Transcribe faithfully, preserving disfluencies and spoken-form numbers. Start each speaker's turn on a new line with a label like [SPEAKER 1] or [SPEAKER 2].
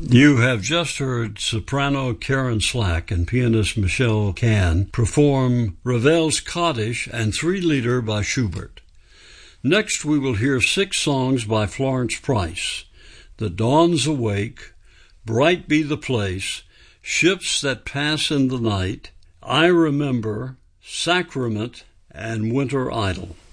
[SPEAKER 1] You have just heard soprano Karen Slack and pianist Michelle Kahn perform Ravel's Kaddish and Three Lieder by Schubert. Next we will hear six songs by Florence Price: The Dawn's Awake, Bright Be the Place, Ships That Pass in the Night, I Remember, Sacrament, and Winter Idle.